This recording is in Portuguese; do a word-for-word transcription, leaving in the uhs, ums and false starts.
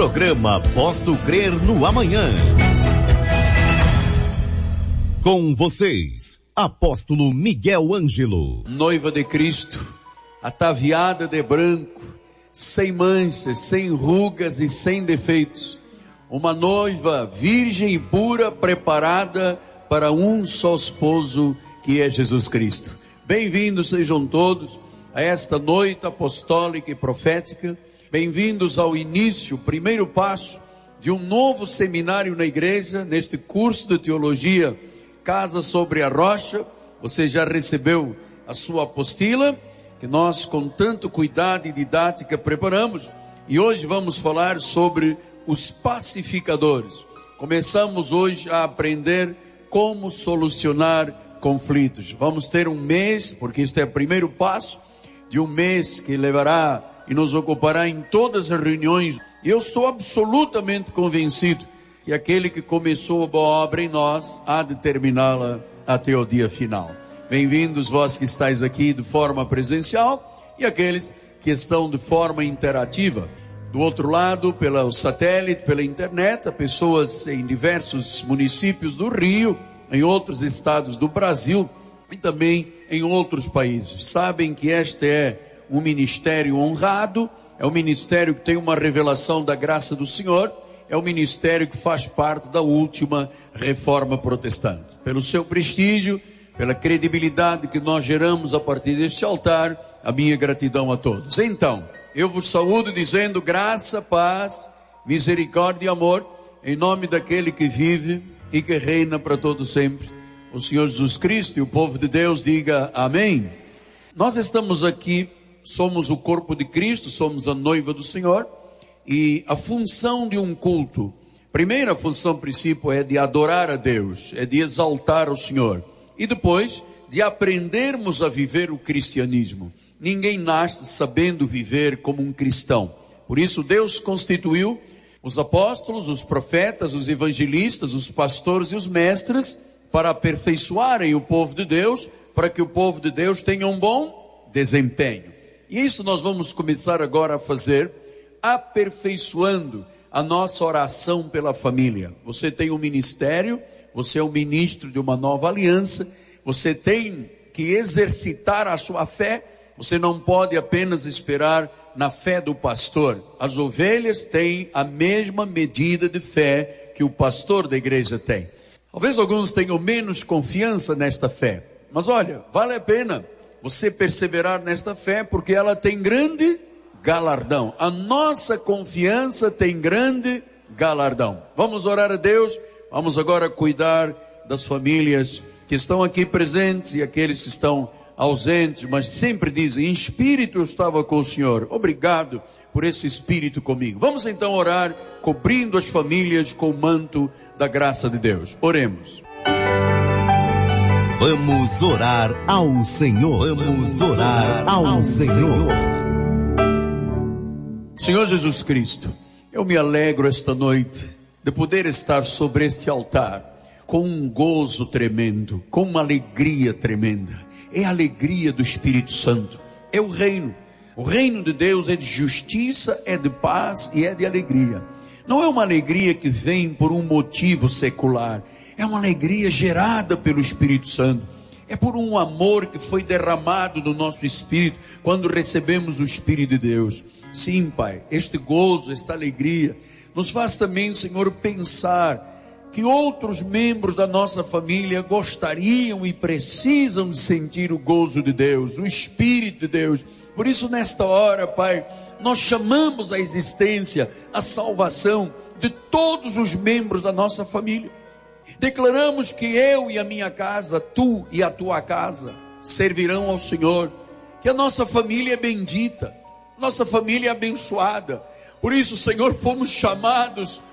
Programa Posso Crer no Amanhã. Com vocês, Apóstolo Miguel Ângelo. Noiva de Cristo, ataviada de branco, sem manchas, sem rugas e sem defeitos. Uma noiva virgem e pura, preparada para um só esposo, que é Jesus Cristo. Bem-vindos sejam todos a esta noite apostólica e profética. Bem-vindos ao início, primeiro passo de um novo seminário na igreja, neste curso de teologia Casa sobre a Rocha. Você já recebeu a sua apostila, que nós com tanto cuidado e didática preparamos, e hoje vamos falar sobre os pacificadores. Começamos hoje a aprender como solucionar conflitos. Vamos ter um mês, porque este é o primeiro passo de um mês que levará e nos ocupará em todas as reuniões. E eu estou absolutamente convencido que aquele que começou a boa obra em nós há de terminá-la até o dia final. Bem-vindos vós que estáis aqui de forma presencial e aqueles que estão de forma interativa. Do outro lado, pelo satélite, pela internet, há pessoas em diversos municípios do Rio, em outros estados do Brasil e também em outros países. Sabem que este é um ministério honrado, é um ministério que tem uma revelação da graça do Senhor, é um ministério que faz parte da última reforma protestante. Pelo seu prestígio, pela credibilidade que nós geramos a partir deste altar, a minha gratidão a todos. Então, eu vos saúdo dizendo graça, paz, misericórdia e amor, em nome daquele que vive e que reina para todo sempre, o Senhor Jesus Cristo. E o povo de Deus diga amém. Nós estamos aqui, somos o corpo de Cristo, somos a noiva do Senhor, e a função de um culto, primeira função, princípio, é de adorar a Deus, é de exaltar o Senhor, e depois de aprendermos a viver o cristianismo. Ninguém nasce sabendo viver como um cristão. Por isso Deus constituiu os apóstolos, os profetas, os evangelistas, os pastores e os mestres para aperfeiçoarem o povo de Deus, para que o povo de Deus tenha um bom desempenho. E isso nós vamos começar agora a fazer, aperfeiçoando a nossa oração pela família. Você tem um ministério, você é um ministro de uma nova aliança, você tem que exercitar a sua fé. Você não pode apenas esperar na fé do pastor. As ovelhas têm a mesma medida de fé que o pastor da igreja tem. Talvez alguns tenham menos confiança nesta fé, mas olha, vale a pena você perseverar nesta fé, porque ela tem grande galardão. A nossa confiança tem grande galardão. Vamos orar a Deus. Vamos agora cuidar das famílias que estão aqui presentes e aqueles que estão ausentes, mas sempre dizem, em espírito eu estava com o Senhor. Obrigado por esse espírito comigo. Vamos então orar, cobrindo as famílias com o manto da graça de Deus. Oremos. Vamos orar ao Senhor. Vamos orar ao Senhor. Senhor Jesus Cristo, eu me alegro esta noite de poder estar sobre este altar com um gozo tremendo, com uma alegria tremenda. É a alegria do Espírito Santo, é o reino. O reino de Deus é de justiça, é de paz e é de alegria. Não é uma alegria que vem por um motivo secular, é uma alegria gerada pelo Espírito Santo. É por um amor que foi derramado no nosso espírito quando recebemos o Espírito de Deus. Sim, Pai, este gozo, esta alegria nos faz também, Senhor, pensar que outros membros da nossa família gostariam e precisam de sentir o gozo de Deus, o Espírito de Deus. Por isso, nesta hora, Pai, nós chamamos à existência a salvação de todos os membros da nossa família. Declaramos que eu e a minha casa, tu e a tua casa, servirão ao Senhor, que a nossa família é bendita, nossa família é abençoada. Por isso, Senhor, fomos chamados